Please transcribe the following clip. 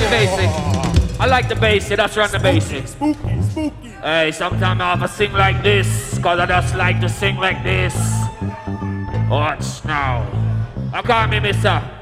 the basic. I like the basic, that's run the basic. Spooky, spooky. Hey, sometimes I have to sing like this, cause I just like to sing like this. Watch now. I call me Mr.